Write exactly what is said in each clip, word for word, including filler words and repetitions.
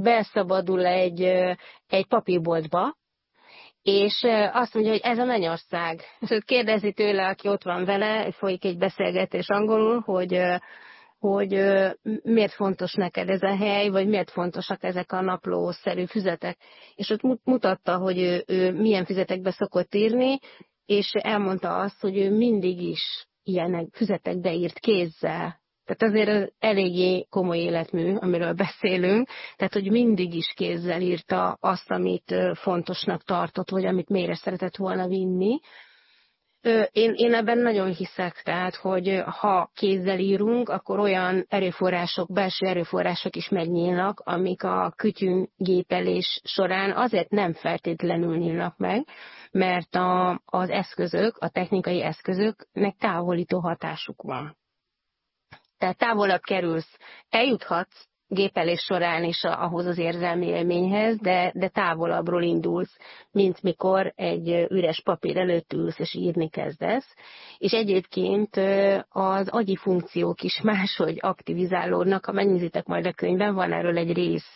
belszabadul egy, egy papírboltba, és azt mondja, hogy ez a mennyország. És kérdezi tőle, aki ott van vele, folyik egy beszélgetés angolul, hogy, hogy miért fontos neked ez a hely, vagy miért fontosak ezek a naplószerű füzetek. És ott mutatta, hogy ő, ő milyen füzetekbe szokott írni, és elmondta azt, hogy ő mindig is ilyen füzetekbe írt kézzel. Tehát azért az eléggé komoly életmű, amiről beszélünk, tehát hogy mindig is kézzel írta azt, amit fontosnak tartott, vagy amit mélyre szeretett volna vinni. Én, én ebben nagyon hiszek, tehát, hogy ha kézzel írunk, akkor olyan erőforrások, belső erőforrások is megnyílnak, amik a kütyűgépelés során azért nem feltétlenül nyílnak meg, mert a, az eszközök, a technikai eszközöknek távolító hatásuk van. Tehát távolabb kerülsz, eljuthatsz gépelés során is ahhoz az érzelmi élményhez, de, de távolabbról indulsz, mint mikor egy üres papír előtt ülsz és írni kezdesz. És egyébként az agyi funkciók is máshogy aktivizálódnak, ha megnézitek majd a könyvben, van erről egy rész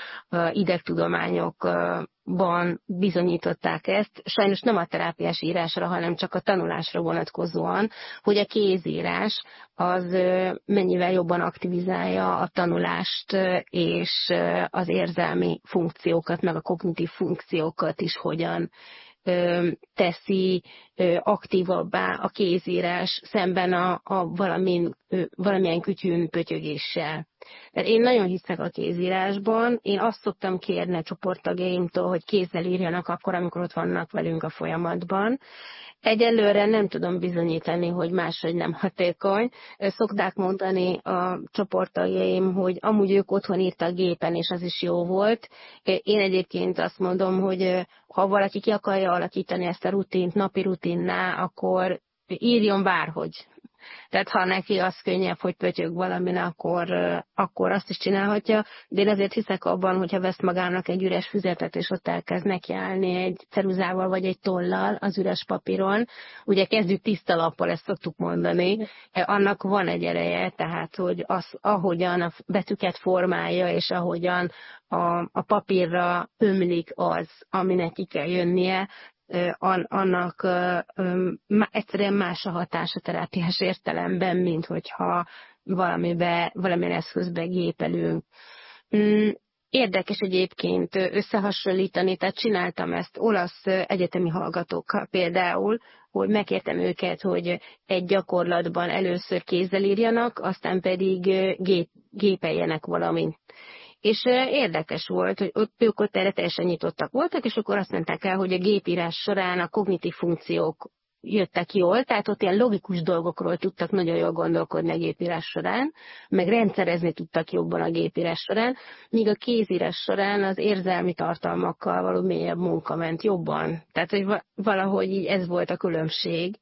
idegtudományokban bizonyították ezt, sajnos nem a terápiás írásra, hanem csak a tanulásra vonatkozóan, hogy a kézírás az mennyivel jobban aktivizálja a tanulást és az érzelmi funkciókat, meg a kognitív funkciókat is hogyan teszi aktívabbá a kézírás szemben a, a valamin, valamilyen kütyűn pötyögéssel. Tehát én nagyon hiszek a kézírásban, én azt szoktam kérni a csoporttagjaimtól, hogy kézzel írjanak akkor, amikor ott vannak velünk a folyamatban. Egyelőre nem tudom bizonyítani, hogy máshogy nem hatékony. Szokták mondani a csoporttagjaim, hogy amúgy ők otthon írtak gépen, és az is jó volt. Én egyébként azt mondom, hogy ha valaki ki akarja alakítani ezt a rutint napi rutinná, akkor írjon bárhogy. Tehát ha neki az könnyebb, hogy pötyög valamin, akkor, akkor azt is csinálhatja. De én azért hiszek abban, hogyha vesz magának egy üres füzetet, és ott elkezd nekiállni egy ceruzával vagy egy tollal az üres papíron, ugye kezdjük tiszta lappal, ezt szoktuk mondani, annak van egy ereje, tehát hogy az, ahogyan a betűket formálja, és ahogyan a, a papírra ömlik az, ami neki kell jönnie, annak egyszerűen más a hatása terápiás értelemben, mint hogyha valamibe, valamilyen eszközbe gépelünk. Érdekes egyébként összehasonlítani, tehát csináltam ezt olasz egyetemi hallgatókkal például, hogy megkértem őket, hogy egy gyakorlatban először kézzel írjanak, aztán pedig gép, gépeljenek valamint. És érdekes volt, hogy ott, ők ott erre teljesen nyitottak voltak, és akkor azt mondták el, hogy a gépírás során a kognitív funkciók jöttek jól, tehát ott ilyen logikus dolgokról tudtak nagyon jól gondolkodni a gépírás során, meg rendszerezni tudtak jobban a gépírás során, míg a kézírás során az érzelmi tartalmakkal való mélyebb munka ment jobban. Tehát, hogy valahogy így ez volt a különbség.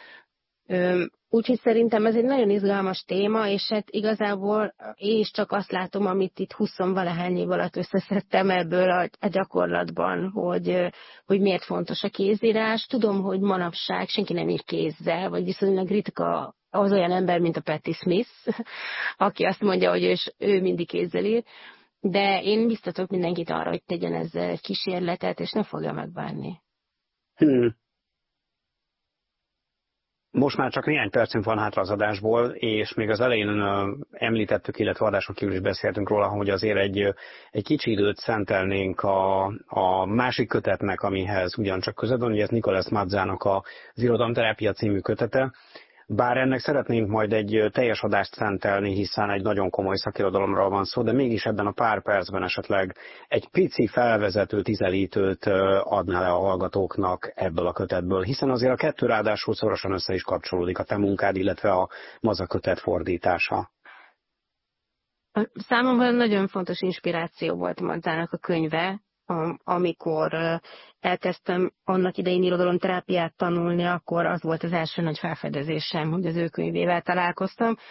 Úgyhogy szerintem ez egy nagyon izgalmas téma, és hát igazából én is csak azt látom, amit itt húsz-valahány év alatt összeszedtem ebből a, a gyakorlatban, hogy, hogy miért fontos a kézírás. Tudom, hogy manapság senki nem ír kézzel, vagy viszonylag ritka az olyan ember, mint a Patti Smith, aki azt mondja, hogy ő, ő mindig kézzel ír, de én biztatok mindenkit arra, hogy tegyen ezzel egy kísérletet, és ne fogja megbánni. Hmm. Most már csak néhány percünk van hátra az adásból, és még az elején említettük, illetve adáson kívül is beszéltünk róla, hogy azért egy, egy kicsi időt szentelnénk a, a másik kötetnek, amihez ugyancsak között van, ugye ez Nicholas Mazzának az Irodalomterápia című kötete. Bár ennek szeretnénk majd egy teljes adást szentelni, hiszen egy nagyon komoly szakirodalomról van szó, de mégis ebben a pár percben esetleg egy pici felvezető tizelítőt adná le a hallgatóknak ebből a kötetből, hiszen azért a kettő ráadásul szorosan össze is kapcsolódik, a te munkád, illetve a Mazza kötet fordítása. Számomra nagyon fontos inspiráció volt Mazzának a könyve, amikor elkezdtem annak idején irodalomterápiát tanulni, akkor az volt az első nagy felfedezésem, hogy az ő könyvével találkoztam.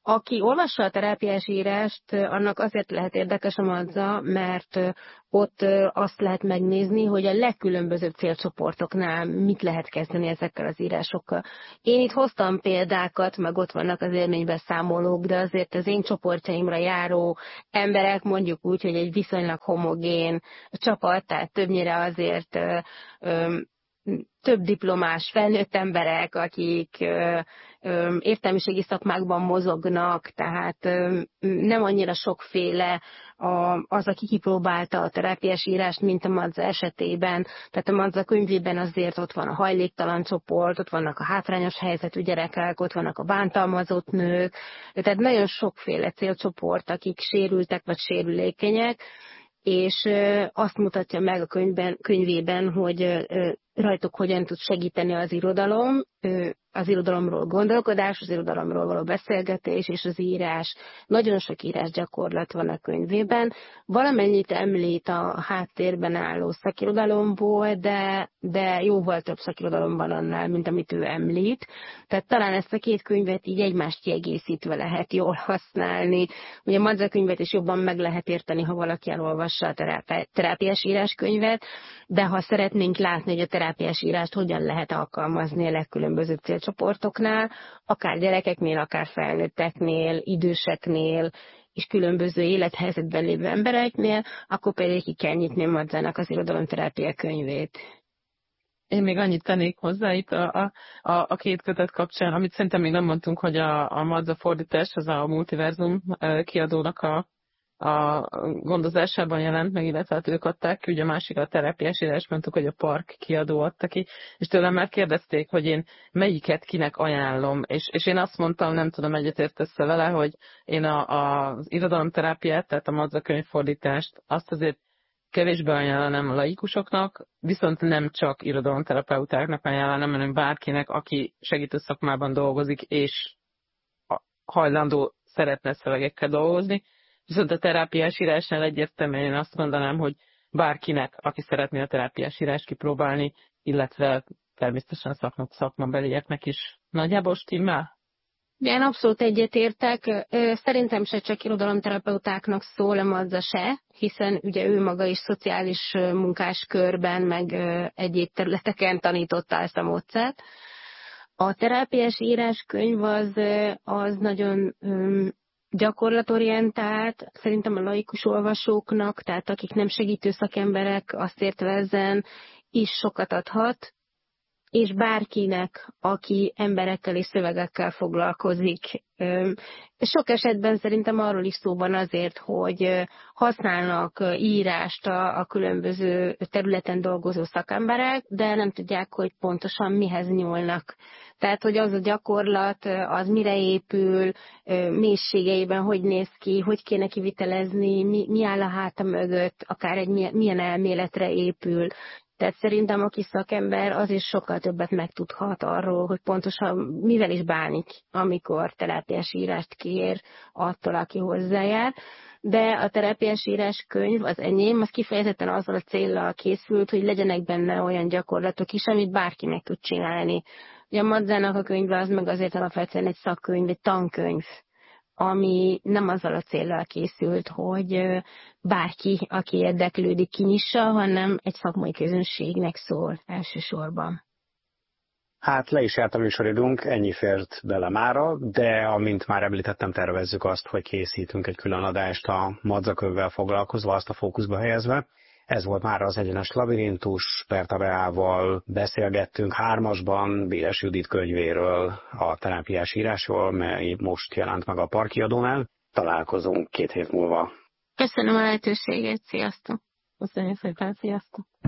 Aki olvassa a terápiás írást, annak azért lehet érdekes a madza, mert ott azt lehet megnézni, hogy a legkülönbözőbb célcsoportoknál mit lehet kezdeni ezekkel az írásokkal. Én itt hoztam példákat, meg ott vannak az élménybeszámolók, de azért az én csoportjaimra járó emberek, mondjuk úgy, hogy egy viszonylag homogén csapat, tehát többnyire azért ö, ö, több diplomás felnőtt emberek, akik ö, ö, értelmiségi szakmákban mozognak, tehát ö, nem annyira sokféle a, az, aki kipróbálta a terápiás írást, mint a madza esetében. Tehát a madza könyvében azért ott van a hajléktalan csoport, ott vannak a hátrányos helyzetű gyerekek, ott vannak a bántalmazott nők, tehát nagyon sokféle célcsoport, akik sérültek vagy sérülékenyek, és azt mutatja meg a könyvben, könyvében, hogy rajtuk hogyan tud segíteni az irodalom, az irodalomról gondolkodás, az irodalomról való beszélgetés és az írás. Nagyon sok írás gyakorlat van a könyvében. Valamennyit említ a háttérben álló szakirodalomból, de, de jóval több szakirodalom van annál, mint amit ő említ. Tehát talán ezt a két könyvet így egymást kiegészítve lehet jól használni. Ugye a madza könyvet is jobban meg lehet érteni, ha valaki elolvassa a terápi- terápiás íráskönyvet, de ha szeretnénk látni, hogy a terápiás írást hogyan lehet alkalmazni a legkülönbözőbb célcsoportoknál, akár gyerekeknél, akár felnőtteknél, időseknél, és különböző élethelyzetben lévő embereknél, akkor pedig ki kell nyitni madzának az irodalomterápia könyvét. Én még annyit tennék hozzá itt a, a, a két kötet kapcsán, amit szerintem még nem mondtunk, hogy a, a madza fordítás, az a Multiverzum kiadónak a a gondozásában jelent meg, illetve hát ők adták ki, ugye a másik a terápiás írás, mondtuk, hogy a Park kiadó adta ki, és tőlem már kérdezték, hogy én melyiket kinek ajánlom, és, és én azt mondtam, nem tudom, egyetértesz vele, hogy én a, a, az irodalomterápiát, tehát a madza könyvfordítást, azt azért kevésbé ajánlanám a laikusoknak, viszont nem csak irodalomterapeutáknak ajánlanám, hanem bárkinek, aki segítő szakmában dolgozik, és hajlandó szeretne szövegekkel dolgozni. Viszont a terápiás írásnál egyértelműen én azt mondanám, hogy bárkinek, aki szeretné a terápiás írást kipróbálni, illetve természetesen szakma, szakmabelieknek is nagyjából stimmel? Én abszolút egyetértek. Szerintem se csak irodalomterapeutáknak szól a madza se, hiszen ugye ő maga is szociális munkáskörben, meg egyéb területeken tanította ezt a módszert. A terápiás íráskönyv az, az nagyon gyakorlatorientált, szerintem a laikus olvasóknak, tehát akik nem segítő szakemberek, azt értve ezen is sokat adhat, és bárkinek, aki emberekkel és szövegekkel foglalkozik. Sok esetben szerintem arról is szó van azért, hogy használnak írást a, a különböző területen dolgozó szakemberek, de nem tudják, hogy pontosan mihez nyúlnak. Tehát, hogy az a gyakorlat, az mire épül, mélységeiben hogy néz ki, hogy kéne kivitelezni, mi, mi áll a háta mögött, akár egy milyen elméletre épül. Tehát szerintem, aki szakember, az is sokkal többet megtudhat arról, hogy pontosan mivel is bánik, amikor terápiás írást kér attól, aki hozzájár. De a terápiás írás könyv, az enyém, az kifejezetten azzal a céllal készült, hogy legyenek benne olyan gyakorlatok is, amit bárki meg tud csinálni. Ugye a madzának a könyve az meg azért alapvetően egy szakkönyv, egy tankönyv, ami nem azzal a céllal készült, hogy bárki, aki érdeklődik, kinyissa, hanem egy szakmai közönségnek szól elsősorban. Hát le is járt a műsoridőnk, ennyi fért bele mára, de amint már említettem, tervezzük azt, hogy készítünk egy külön adást a madzakövvel foglalkozva, azt a fókuszba helyezve. Ez volt már az Egyenes Labirintus, Perta Beával beszélgettünk hármasban Béles Judit könyvéről, a terápiás írásról, mely most jelent meg a Park kiadónál. Találkozunk két hét múlva. Köszönöm a lehetőséget, sziasztok! Köszönjük szépen, sziasztok!